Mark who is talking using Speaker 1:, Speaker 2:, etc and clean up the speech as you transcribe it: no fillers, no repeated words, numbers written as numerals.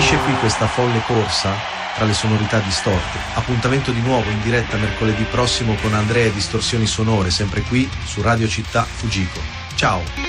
Speaker 1: Finisce qui questa folle corsa tra le sonorità distorte. Appuntamento di nuovo in diretta mercoledì prossimo con Andrea e Distorsioni Sonore, sempre qui su Radio Città Fujiko. Ciao!